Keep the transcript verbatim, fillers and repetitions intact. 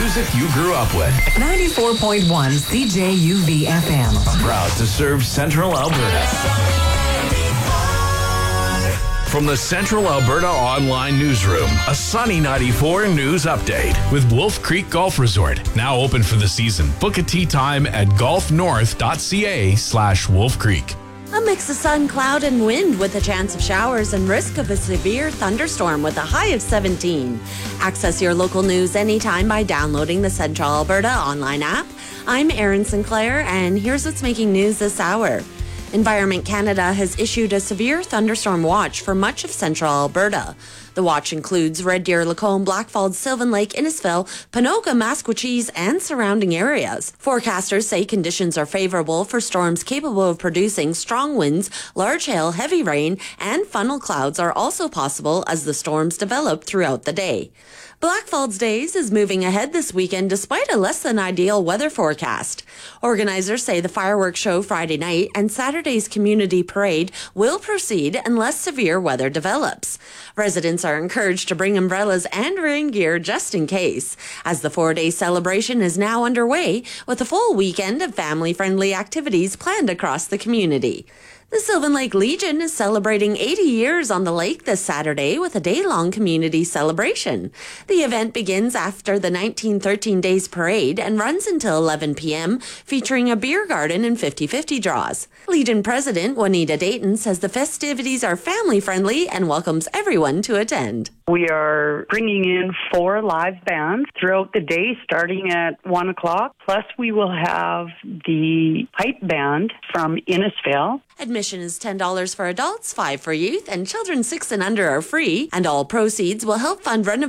music you grew up with. ninety-four point one C J U V F M. Proud to serve Central Alberta. From the Central Alberta Online Newsroom, a Sunny ninety-four News Update. With Wolf Creek Golf Resort, now open for the season. Book a tee time at golfnorth.ca slash Wolf Creek. A mix of sun, cloud, and wind with a chance of showers and risk of a severe thunderstorm with a high of seventeen. Access your local news anytime by downloading the Central Alberta online app. I'm Erin Sinclair, and here's what's making news this hour. Environment Canada has issued a severe thunderstorm watch for much of central Alberta. The watch includes Red Deer, Lacombe, Blackfalds, Sylvan Lake, Innisfil, Panoka, Maskwacis, and surrounding areas. Forecasters say conditions are favorable for storms capable of producing strong winds, large hail, heavy rain, and funnel clouds are also possible as the storms develop throughout the day. Blackfalds Days is moving ahead this weekend despite a less than ideal weather forecast. Organizers say the fireworks show Friday night and Saturday's community parade will proceed unless severe weather develops. Residents are encouraged to bring umbrellas and rain gear just in case, as the four-day celebration is now underway with a full weekend of family-friendly activities planned across the community. The Sylvan Lake Legion is celebrating eighty years on the lake this Saturday with a day-long community celebration. The event begins after the nineteen thirteen Days Parade and runs until eleven p.m., featuring a beer garden and fifty-fifty draws. Legion President Juanita Dayton says the festivities are family-friendly and welcomes everyone to attend. We are bringing in four live bands throughout the day, starting at one o'clock. Plus, we will have the pipe band from Innisfil. Admission is ten dollars for adults, five dollars for youth, and children six and under are free, and all proceeds will help fund renovation